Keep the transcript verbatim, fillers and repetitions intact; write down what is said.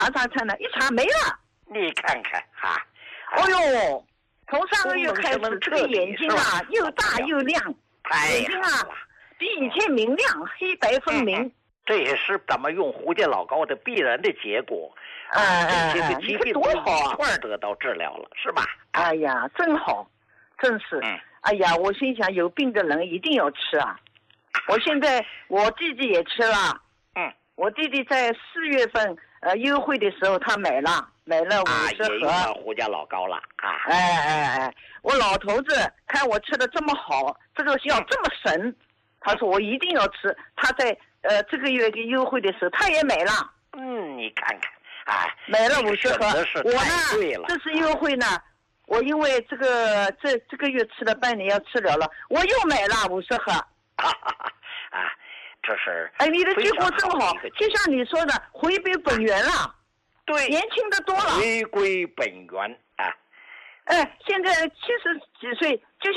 二三层呢，一查没了。 你看看哈， 哦呦，从上个月开始，这个眼睛啊又大又亮，眼睛啊比以前明亮，黑白分明。嗯、 这也是咱们用胡家老膏的必然的结果。 哎哎哎， 你看多好啊！ 一块得到治疗了，是吧？ 哎呀，真好，真是。 嗯。 哎呀，我心想有病的人一定要吃啊！我现在我弟弟也吃了。 嗯。 我弟弟在四月份呃优惠的时候，他买了买了五十盒。 啊，也用胡家老膏了啊！ 哎哎哎，我老头子看我吃的这么好，这个药这么神，嗯、他说我一定要吃。他在呃这个月的优惠的时候，他也买了。 嗯，你看看。啊， 买了五十盒，我呢， 这次优惠呢，我因为这个这这个月吃了半年要治疗了，我又买了五十盒。 啊，这是哎，你的结果真好，就像你说的，回归本源了， 对， 年轻的多了， 回归本源啊。 哎，现在七十几岁就。